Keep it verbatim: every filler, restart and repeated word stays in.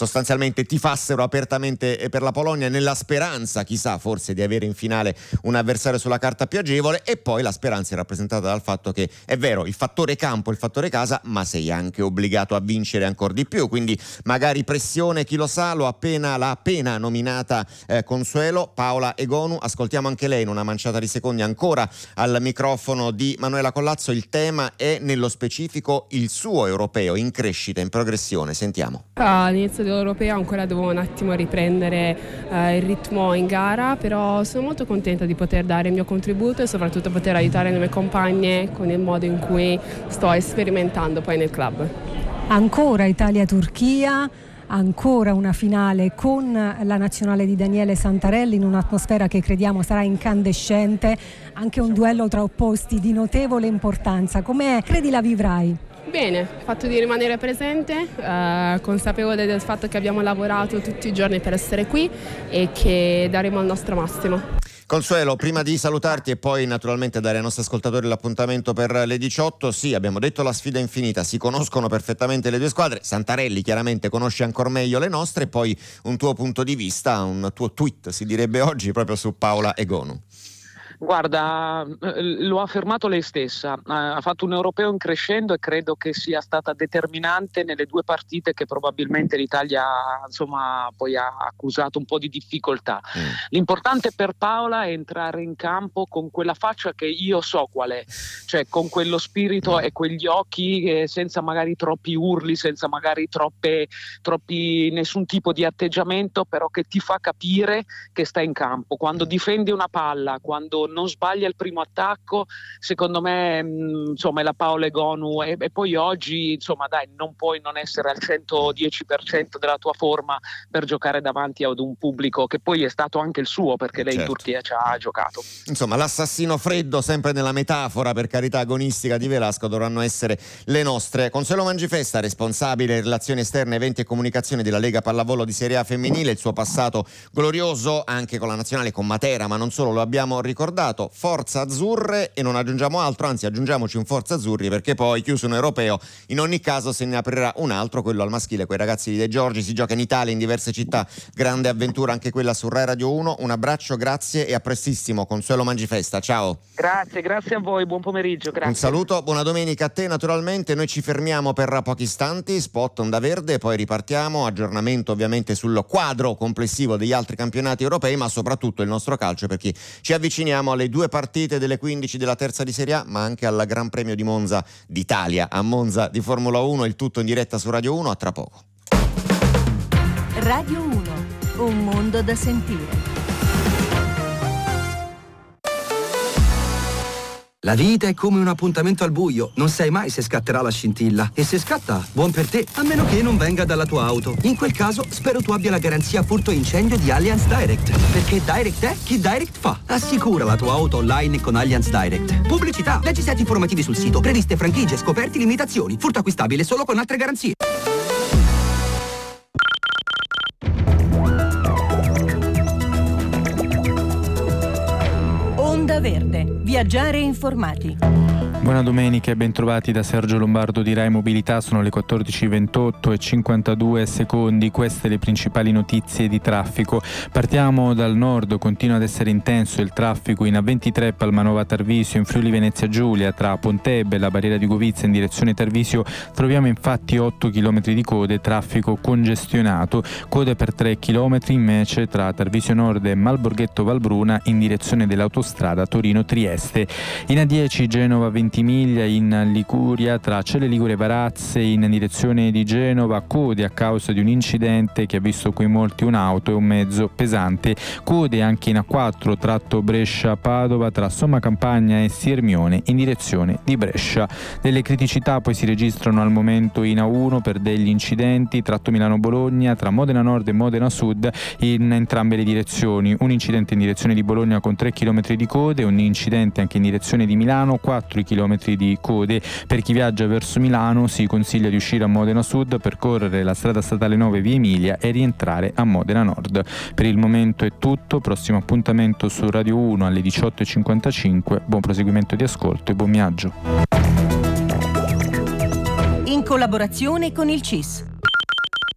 sostanzialmente tifassero apertamente per la Polonia nella speranza, chissà, forse di avere in finale un avversario sulla carta più agevole. E poi la speranza è rappresentata dal fatto che è vero, il fattore campo, il fattore casa, ma sei anche obbligato a vincere ancora di più, quindi magari pressione, chi lo sa. Lo appena, l'ha appena nominata eh, Consuelo Paola Egonu, ascoltiamo anche lei in una manciata di secondi ancora al microfono di Manuela Collazzo. Il tema è nello specifico il suo europeo in crescita, in progressione, sentiamo. All'inizio dell'europeo ancora devo un attimo riprendere eh, il ritmo in gara, però sono molto contenta di poter dare il mio contributo e soprattutto poter aiutare le mie compagne con il modo in cui sto sperimentando poi nel club. Ancora Italia-Turchia, ancora una finale con la nazionale di Daniele Santarelli in un'atmosfera che crediamo sarà incandescente, anche un duello tra opposti di notevole importanza. Come credi la vivrai? Bene, il fatto di rimanere presente, eh, consapevole del fatto che abbiamo lavorato tutti i giorni per essere qui e che daremo il nostro massimo. Consuelo, prima di salutarti e poi naturalmente dare ai nostri ascoltatori l'appuntamento per le diciotto, sì, abbiamo detto la sfida infinita, si conoscono perfettamente le due squadre, Santarelli chiaramente conosce ancora meglio le nostre, e poi un tuo punto di vista, un tuo tweet si direbbe oggi proprio su Paola Egonu. Guarda, lo ha affermato lei stessa, ha fatto un europeo in crescendo e credo che sia stata determinante nelle due partite che probabilmente l'Italia insomma poi ha accusato un po' di difficoltà. Mm. L'importante per Paola è entrare in campo con quella faccia che io so qual è, cioè con quello spirito e quegli occhi eh, senza magari troppi urli, senza magari troppe, troppi nessun tipo di atteggiamento, però che ti fa capire che sta in campo. Quando difendi una palla, quando non sbaglia il primo attacco, secondo me mh, insomma è la Paola Egonu e, e poi oggi insomma dai, non puoi non essere al centodieci per cento della tua forma per giocare davanti ad un pubblico che poi è stato anche il suo, perché lei certo. in Turchia ci ha giocato. Insomma l'assassino freddo, sempre nella metafora per carità agonistica di Velasco, dovranno essere le nostre. Consuelo Mangifesta, responsabile relazioni esterne, eventi e comunicazione della Lega Pallavolo di Serie A femminile, il suo passato glorioso anche con la nazionale, con Matera, ma non solo, lo abbiamo ricordato. Forza azzurre, e non aggiungiamo altro, anzi aggiungiamoci un forza azzurri, perché poi chiuso un europeo in ogni caso se ne aprirà un altro, quello al maschile, quei ragazzi di De Giorgi, si gioca in Italia in diverse città, grande avventura anche quella su Rai Radio uno. Un abbraccio, grazie e a prestissimo. Consuelo Mangifesta, ciao. Grazie, grazie a voi, buon pomeriggio, grazie. Un saluto, buona domenica a te naturalmente. Noi ci fermiamo per pochi istanti, spot Onda Verde, poi ripartiamo, aggiornamento ovviamente sul quadro complessivo degli altri campionati europei, ma soprattutto il nostro calcio, perché ci avviciniamo alle due partite delle quindici della terza di Serie A, ma anche al Gran Premio di Monza d'Italia, a Monza di Formula uno, il tutto in diretta su Radio uno, a tra poco. Radio uno, un mondo da sentire. La vita è come un appuntamento al buio, non sai mai se scatterà la scintilla. E se scatta, buon per te, a meno che non venga dalla tua auto. In quel caso, spero tu abbia la garanzia furto incendio di Allianz Direct. Perché Direct è chi Direct fa. Assicura la tua auto online con Allianz Direct. Pubblicità, leggi i siti informativi sul sito, previste franchigie, scoperti, limitazioni. Furto acquistabile solo con altre garanzie. Onda Verde, viaggiare informati. Buona domenica e bentrovati da Sergio Lombardo di Rai Mobilità. Sono le quattordici e ventotto e cinquantadue secondi, queste le principali notizie di traffico. Partiamo dal nord, continua ad essere intenso il traffico in A ventitré Palmanova Tarvisio, in Friuli Venezia Giulia tra Pontebbe e la barriera di Govizia in direzione Tarvisio troviamo infatti otto chilometri di code, traffico congestionato, code per tre chilometri invece tra Tarvisio Nord e Malborghetto Valbruna in direzione dell'autostrada Torino-Trieste. In A dieci Genova Ventimiglia in Liguria tra Celle Ligure e Varazze in direzione di Genova, code a causa di un incidente che ha visto coinvolti un'auto e un mezzo pesante, code anche in A quattro tratto Brescia-Padova tra Somma Campagna e Sirmione in direzione di Brescia. Delle criticità poi si registrano al momento in A uno per degli incidenti tratto Milano-Bologna tra Modena Nord e Modena Sud in entrambe le direzioni, un incidente in direzione di Bologna con tre chilometri di code, un incidente anche in direzione di Milano, quattro chilometri di code. Per chi viaggia verso Milano si consiglia di uscire a Modena Sud, percorrere la strada statale nove via Emilia e rientrare a Modena Nord. Per il momento è tutto, prossimo appuntamento su Radio uno alle diciotto e cinquantacinque. Buon proseguimento di ascolto e buon viaggio. In collaborazione con il C I S.